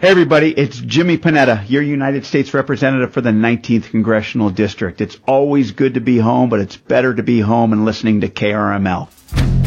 Hey everybody, it's Jimmy Panetta, your United States Representative for the 19th Congressional District. It's always good to be home, but it's better to be home and listening to KRML.